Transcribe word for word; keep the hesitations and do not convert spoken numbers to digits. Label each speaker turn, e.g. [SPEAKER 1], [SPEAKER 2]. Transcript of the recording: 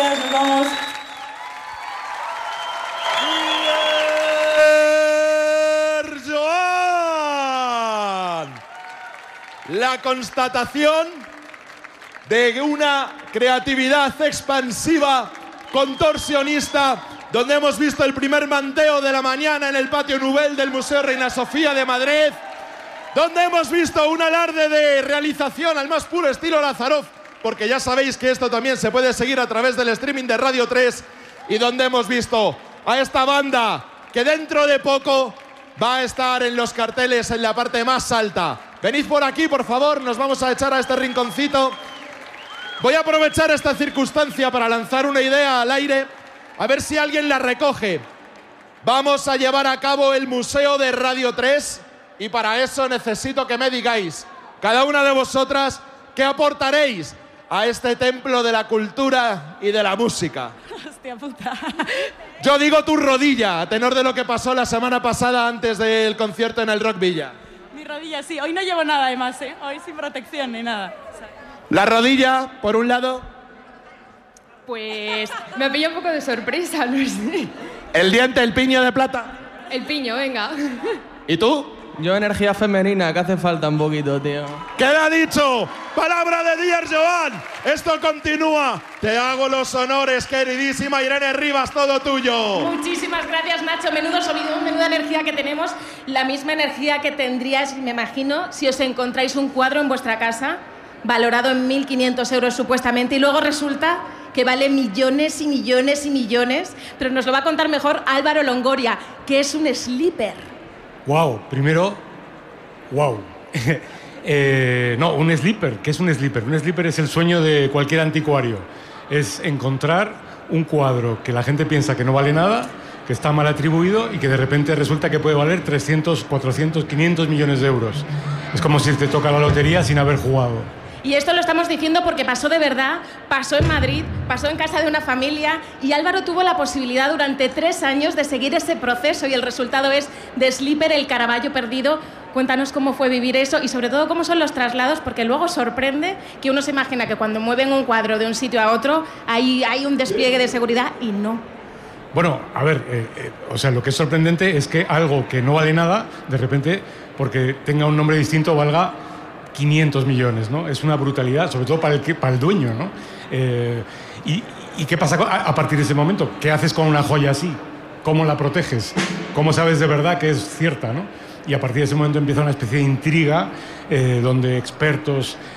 [SPEAKER 1] gracias, nos vamos.
[SPEAKER 2] Joan. La constatación de una creatividad expansiva, contorsionista, donde hemos visto el primer manteo de la mañana en el patio Nubel del Museo Reina Sofía de Madrid, donde hemos visto un alarde de realización al más puro estilo Lázarov, porque ya sabéis que esto también se puede seguir a través del streaming de Radio tres, y donde hemos visto a esta banda que dentro de poco va a estar en los carteles en la parte más alta. Venid por aquí, por favor, nos vamos a echar a este rinconcito. Voy a aprovechar esta circunstancia para lanzar una idea al aire, a ver si alguien la recoge. Vamos a llevar a cabo el Museo de Radio tres y para eso necesito que me digáis, cada una de vosotras, qué aportaréis a este templo de la cultura y de la música.
[SPEAKER 1] Hostia puta.
[SPEAKER 2] Yo digo tu rodilla, a tenor de lo que pasó la semana pasada antes del concierto en el Rock Villa.
[SPEAKER 1] Mi rodilla, sí. Hoy no llevo nada además, ¿eh? Hoy sin protección ni nada. O sea,
[SPEAKER 2] La rodilla, por un lado.
[SPEAKER 3] Pues me pilla un poco de sorpresa, no sé.
[SPEAKER 2] El diente, el piño de plata.
[SPEAKER 3] El piño, venga.
[SPEAKER 2] ¿Y tú?
[SPEAKER 4] Yo energía femenina, que hace falta un poquito, tío.
[SPEAKER 2] Queda dicho, palabra de Dear Joan. Esto continúa. Te hago los honores, queridísima Irene Rivas, todo tuyo.
[SPEAKER 5] Muchísimas gracias, Nacho. Menudo sonido, menuda energía que tenemos. La misma energía que tendríais, me imagino, si os encontráis un cuadro en vuestra casa, valorado en mil quinientos euros supuestamente, y luego resulta que vale millones y millones y millones. Pero nos lo va a contar mejor Álvaro Longoria, que es un sleeper.
[SPEAKER 6] Wow, primero, wow. eh, no, un sleeper, ¿qué es un sleeper? Un sleeper es el sueño de cualquier anticuario. Es encontrar un cuadro que la gente piensa que no vale nada, que está mal atribuido y que de repente resulta que puede valer trescientos, cuatrocientos, quinientos millones de euros. Es como si te toca la lotería sin haber jugado.
[SPEAKER 5] Y esto lo estamos diciendo porque pasó de verdad, pasó en Madrid, pasó en casa de una familia y Álvaro tuvo la posibilidad durante tres años de seguir ese proceso y el resultado es The Sleeper, el Caravaggio perdido. Cuéntanos cómo fue vivir eso y sobre todo cómo son los traslados, porque luego sorprende que uno se imagina que cuando mueven un cuadro de un sitio a otro hay, hay un despliegue de seguridad y no.
[SPEAKER 6] Bueno, a ver, eh, eh, o sea, lo que es sorprendente es que algo que no vale nada, de repente, porque tenga un nombre distinto, valga quinientos millones, ¿no? Es una brutalidad, sobre todo para el, para el dueño, ¿no? Eh, y, ¿Y qué pasa a, a partir de ese momento? ¿Qué haces con una joya así? ¿Cómo la proteges? ¿Cómo sabes de verdad que es cierta, ¿no? Y a partir de ese momento empieza una especie de intriga eh, donde expertos